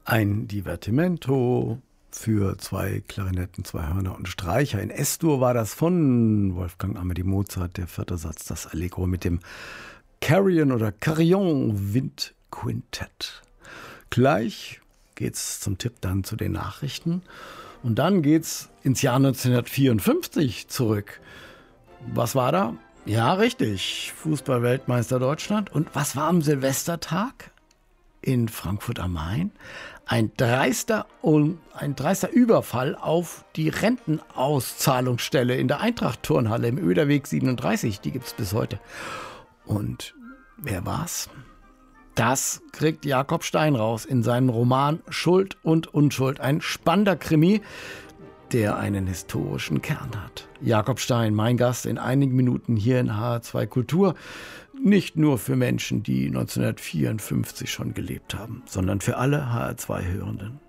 Ein Divertimento für 2 Klarinetten, 2 Hörner und Streicher. In S-Dur war das von Wolfgang Amadeus Mozart, der 4. Satz, das Allegro mit dem Carillon oder Carillon Windquintett. Gleich geht's zum Tipp dann zu den Nachrichten. Und dann geht's ins Jahr 1954 zurück. Was war da? Ja, richtig. Fußball-Weltmeister Deutschland. Und was war am Silvestertag in Frankfurt am Main? Ein dreister Überfall auf die Rentenauszahlungsstelle in der Eintracht-Turnhalle im Oederweg 37. Die gibt's bis heute. Und wer war's? Das kriegt Jakob Stein raus in seinem Roman Schuld und Unschuld. Ein spannender Krimi, der einen historischen Kern hat. Jakob Stein, mein Gast in einigen Minuten hier in HR2 Kultur. Nicht nur für Menschen, die 1954 schon gelebt haben, sondern für alle HR2-Hörenden.